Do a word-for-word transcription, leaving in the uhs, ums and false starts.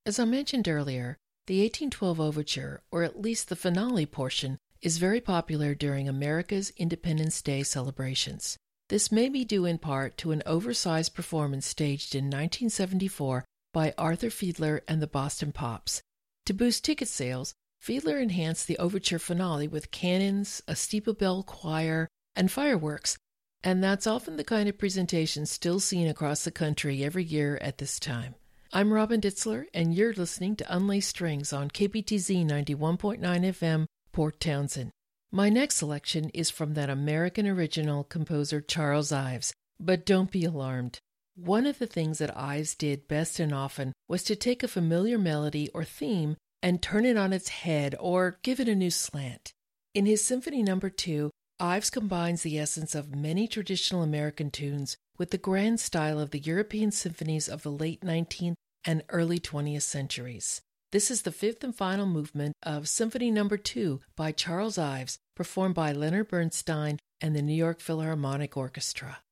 As I mentioned earlier, the eighteen twelve Overture, or at least the finale portion, is very popular during America's Independence Day celebrations. This may be due in part to an oversized performance staged in nineteen seventy-four by Arthur Fiedler and the Boston Pops. To boost ticket sales, Fiedler enhanced the Overture finale with cannons, a steeple-bell choir, and fireworks, and that's often the kind of presentation still seen across the country every year at this time. I'm Robin Ditzler, and you're listening to Unlaced Strings on K B T Z ninety-one point nine F M, Port Townsend. My next selection is from that American original composer Charles Ives, but don't be alarmed. One of the things that Ives did best and often was to take a familiar melody or theme and turn it on its head or give it a new slant. In his Symphony Number two, Ives combines the essence of many traditional American tunes with the grand style of the European symphonies of the late nineteenth and early twentieth centuries. This is the fifth and final movement of Symphony Number two by Charles Ives, performed by Leonard Bernstein and the New York Philharmonic Orchestra.